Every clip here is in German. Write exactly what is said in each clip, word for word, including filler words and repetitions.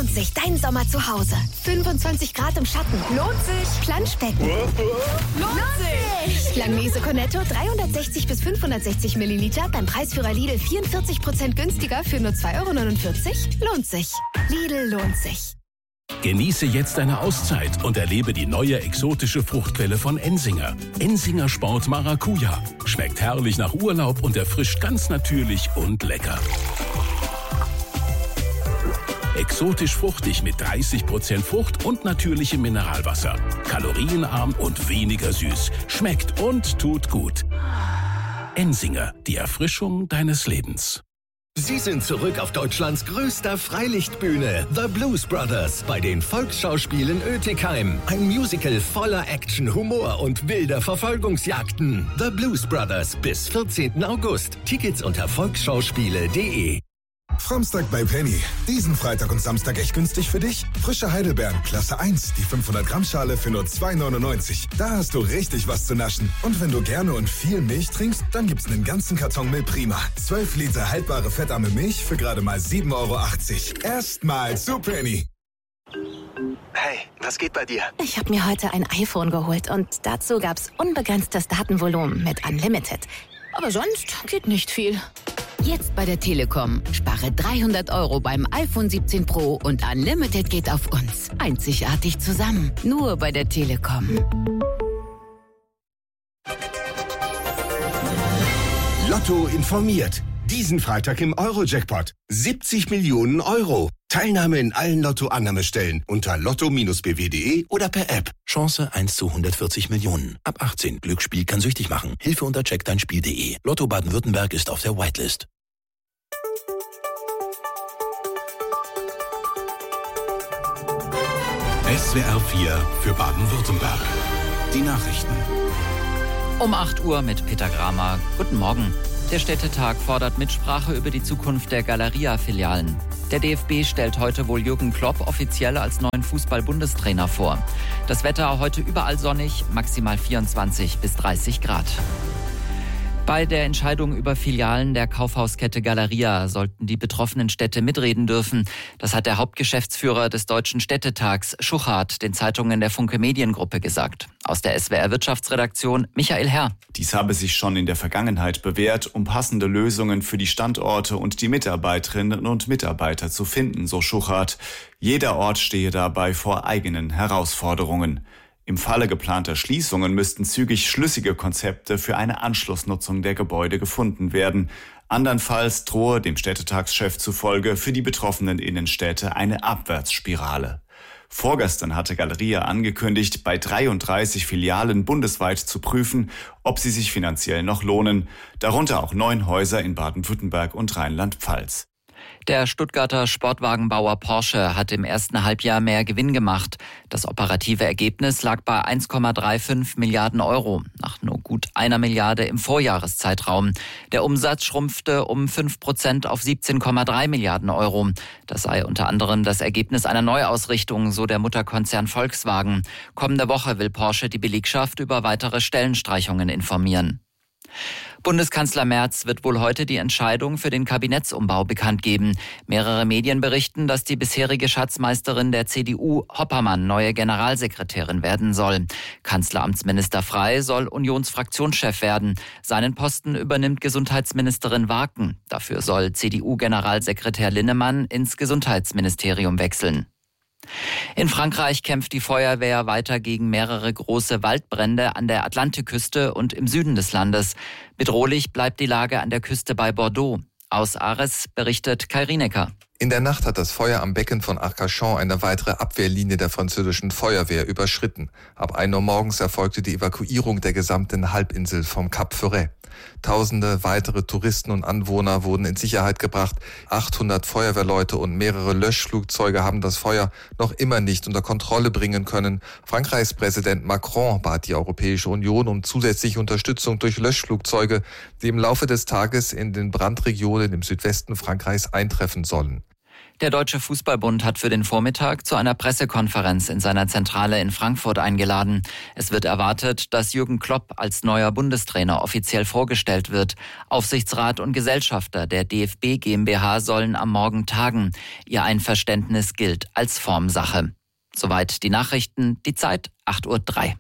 lohnt sich dein Sommer zu Hause. fünfundzwanzig Grad im Schatten. Lohnt sich. Planschbecken. Lohnt sich. Langnese Cornetto dreihundertsechzig bis fünfhundertsechzig Milliliter beim Preisführer Lidl vierundvierzig Prozent günstiger für nur zwei Euro neunundvierzig. Lohnt sich. Lidl lohnt sich. Genieße jetzt eine Auszeit und erlebe die neue exotische Fruchtquelle von Ensinger. Ensinger Sport Maracuja. Schmeckt herrlich nach Urlaub und erfrischt ganz natürlich und lecker. Exotisch fruchtig mit dreißig Prozent Frucht und natürlichem Mineralwasser. Kalorienarm und weniger süß. Schmeckt und tut gut. Ensinger, die Erfrischung deines Lebens. Sie sind zurück auf Deutschlands größter Freilichtbühne, The Blues Brothers, bei den Volksschauspielen Oetikheim. Ein Musical voller Action, Humor und wilder Verfolgungsjagden. The Blues Brothers bis vierzehnten August. Tickets unter volksschauspiele punkt de. Samstag bei Penny. Diesen Freitag und Samstag echt günstig für dich? Frische Heidelbeeren, Klasse eins, die fünfhundert Gramm Schale für nur zwei neunundneunzig. Da hast du richtig was zu naschen. Und wenn du gerne und viel Milch trinkst, dann gibt's einen ganzen Karton Milch Prima. zwölf Liter haltbare fettarme Milch für gerade mal sieben Euro achtzig. Erstmal zu Penny. Hey, was geht bei dir? Ich habe mir heute ein iPhone geholt und dazu gab's unbegrenztes Datenvolumen mit Unlimited. Aber sonst geht nicht viel. Jetzt bei der Telekom. Spare dreihundert Euro beim iPhone siebzehn Pro und Unlimited geht auf uns. Einzigartig zusammen. Nur bei der Telekom. Lotto informiert. Diesen Freitag im Euro-Jackpot. siebzig Millionen Euro. Teilnahme in allen Lotto-Annahmestellen unter lotto Bindestrich b w punkt de oder per App. Chance eins zu hundertvierzig Millionen. Ab achtzehn. Glücksspiel kann süchtig machen. Hilfe unter check dein Spiel punkt de. Lotto Baden-Württemberg ist auf der Whitelist. S W R vier für Baden-Württemberg. Die Nachrichten. Um acht Uhr mit Peter Gramer. Guten Morgen. Der Städtetag fordert Mitsprache über die Zukunft der Galeria-Filialen. Der D F B stellt heute wohl Jürgen Klopp offiziell als neuen Fußball-Bundestrainer vor. Das Wetter heute überall sonnig, maximal vierundzwanzig bis dreißig Grad. Bei der Entscheidung über Filialen der Kaufhauskette Galeria sollten die betroffenen Städte mitreden dürfen. Das hat der Hauptgeschäftsführer des Deutschen Städtetags, Schuchart, den Zeitungen der Funke Mediengruppe gesagt. Aus der S W R Wirtschaftsredaktion Michael Herr. Dies habe sich schon in der Vergangenheit bewährt, um passende Lösungen für die Standorte und die Mitarbeiterinnen und Mitarbeiter zu finden, so Schuchart. Jeder Ort stehe dabei vor eigenen Herausforderungen. Im Falle geplanter Schließungen müssten zügig schlüssige Konzepte für eine Anschlussnutzung der Gebäude gefunden werden. Andernfalls drohe dem Städtetagschef zufolge für die betroffenen Innenstädte eine Abwärtsspirale. Vorgestern hatte Galeria angekündigt, bei dreiunddreißig Filialen bundesweit zu prüfen, ob sie sich finanziell noch lohnen, darunter auch neun Häuser in Baden-Württemberg und Rheinland-Pfalz. Der Stuttgarter Sportwagenbauer Porsche hat im ersten Halbjahr mehr Gewinn gemacht. Das operative Ergebnis lag bei eins Komma fünfunddreißig Milliarden Euro, nach nur gut einer Milliarde im Vorjahreszeitraum. Der Umsatz schrumpfte um fünf Prozent auf siebzehn Komma drei Milliarden Euro. Das sei unter anderem das Ergebnis einer Neuausrichtung, so der Mutterkonzern Volkswagen. Kommende Woche will Porsche die Belegschaft über weitere Stellenstreichungen informieren. Bundeskanzler Merz wird wohl heute die Entscheidung für den Kabinettsumbau bekannt geben. Mehrere Medien berichten, dass die bisherige Schatzmeisterin der C D U, Hoppermann, neue Generalsekretärin werden soll. Kanzleramtsminister Frey soll Unionsfraktionschef werden. Seinen Posten übernimmt Gesundheitsministerin Waken. Dafür soll C D U-Generalsekretär Linnemann ins Gesundheitsministerium wechseln. In Frankreich kämpft die Feuerwehr weiter gegen mehrere große Waldbrände an der Atlantikküste und im Süden des Landes. Bedrohlich bleibt die Lage an der Küste bei Bordeaux. Aus Arras berichtet Kai Rienecker. In der Nacht hat das Feuer am Becken von Arcachon eine weitere Abwehrlinie der französischen Feuerwehr überschritten. Ab ein Uhr morgens erfolgte die Evakuierung der gesamten Halbinsel vom Cap Ferret. Tausende weitere Touristen und Anwohner wurden in Sicherheit gebracht. achthundert Feuerwehrleute und mehrere Löschflugzeuge haben das Feuer noch immer nicht unter Kontrolle bringen können. Frankreichs Präsident Macron bat die Europäische Union um zusätzliche Unterstützung durch Löschflugzeuge, die im Laufe des Tages in den Brandregionen im Südwesten Frankreichs eintreffen sollen. Der Deutsche Fußballbund hat für den Vormittag zu einer Pressekonferenz in seiner Zentrale in Frankfurt eingeladen. Es wird erwartet, dass Jürgen Klopp als neuer Bundestrainer offiziell vorgestellt wird. Aufsichtsrat und Gesellschafter der D F B GmbH sollen am Morgen tagen. Ihr Einverständnis gilt als Formsache. Soweit die Nachrichten, die Zeit acht Uhr drei.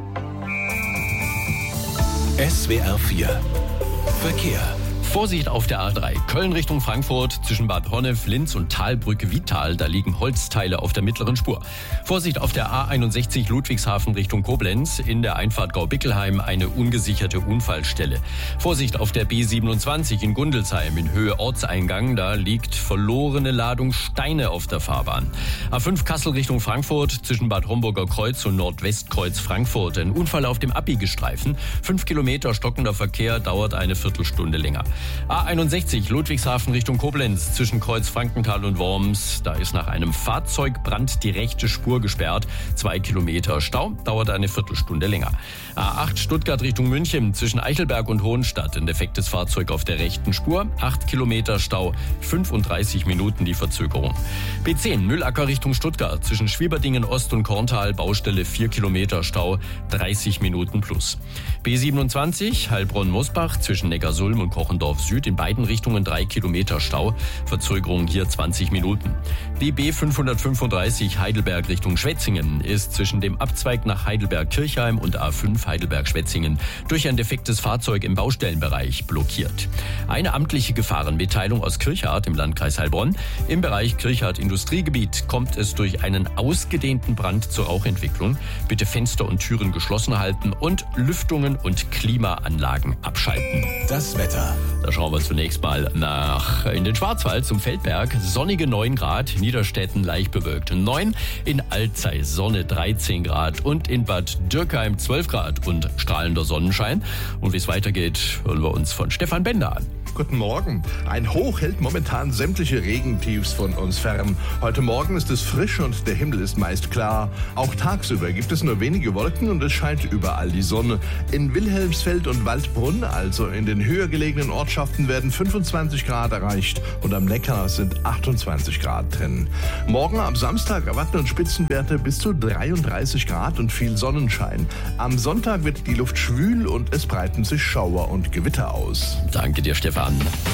S W R vier Verkehr. Vorsicht auf der A drei. Köln Richtung Frankfurt zwischen Bad Honnef, Linz und Talbrücke-Vital. Da liegen Holzteile auf der mittleren Spur. Vorsicht auf der A einundsechzig Ludwigshafen Richtung Koblenz. In der Einfahrt Gau-Bickelheim eine ungesicherte Unfallstelle. Vorsicht auf der B siebenundzwanzig in Gundelsheim in Höhe Ortseingang. Da liegt verlorene Ladung Steine auf der Fahrbahn. A fünf Kassel Richtung Frankfurt zwischen Bad Homburger Kreuz und Nordwestkreuz Frankfurt. Ein Unfall auf dem Abbiegestreifen. Fünf Kilometer stockender Verkehr dauert eine Viertelstunde länger. A einundsechzig Ludwigshafen Richtung Koblenz zwischen Kreuz Frankenthal und Worms. Da ist nach einem Fahrzeugbrand die rechte Spur gesperrt. Zwei Kilometer Stau, dauert eine Viertelstunde länger. A acht Stuttgart Richtung München zwischen Eichelberg und Hohenstadt. Ein defektes Fahrzeug auf der rechten Spur. Acht Kilometer Stau, fünfunddreißig Minuten die Verzögerung. B zehn Müllacker Richtung Stuttgart zwischen Schwieberdingen Ost und Korntal. Baustelle vier Kilometer Stau, dreißig Minuten plus. B siebenundzwanzig Heilbronn-Mosbach zwischen Neckarsulm und Kochendorf Süd in beiden Richtungen drei Kilometer Stau. Verzögerung hier zwanzig Minuten. Die B fünfhundertfünfunddreißig Heidelberg Richtung Schwetzingen ist zwischen dem Abzweig nach Heidelberg-Kirchheim und A fünf Heidelberg-Schwetzingen durch ein defektes Fahrzeug im Baustellenbereich blockiert. Eine amtliche Gefahrenmitteilung aus Kirchardt im Landkreis Heilbronn. Im Bereich Kirchardt-Industriegebiet kommt es durch einen ausgedehnten Brand zur Rauchentwicklung. Bitte Fenster und Türen geschlossen halten und Lüftungen und Klimaanlagen abschalten. Das Wetter. Da schauen wir zunächst mal nach in den Schwarzwald zum Feldberg. Sonnige neun Grad, Niederstetten leicht bewölkt neun, in Alzey Sonne dreizehn Grad und in Bad Dürkheim zwölf Grad und strahlender Sonnenschein. Und wie es weitergeht, hören wir uns von Stefan Bender an. Guten Morgen. Ein Hoch hält momentan sämtliche Regentiefs von uns fern. Heute Morgen ist es frisch und der Himmel ist meist klar. Auch tagsüber gibt es nur wenige Wolken und es scheint überall die Sonne. In Wilhelmsfeld und Waldbrunn, also in den höher gelegenen Ortschaften, werden fünfundzwanzig Grad erreicht und am Neckar sind achtundzwanzig Grad drin. Morgen am Samstag erwarten uns Spitzenwerte bis zu dreiunddreißig Grad und viel Sonnenschein. Am Sonntag wird die Luft schwül und es breiten sich Schauer und Gewitter aus. Danke dir, Stefan.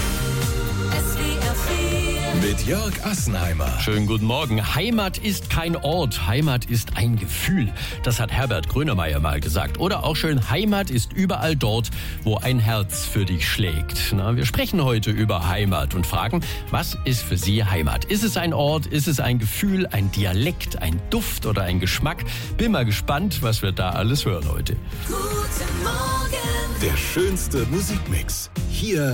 Mit Jörg Assenheimer. Schönen guten Morgen. Heimat ist kein Ort, Heimat ist ein Gefühl. Das hat Herbert Grönemeyer mal gesagt. Oder auch schön, Heimat ist überall dort, wo ein Herz für dich schlägt. Na, wir sprechen heute über Heimat und fragen, was ist für Sie Heimat? Ist es ein Ort, ist es ein Gefühl, ein Dialekt, ein Duft oder ein Geschmack? Bin mal gespannt, was wir da alles hören heute. Guten Morgen. Der schönste Musikmix. Hier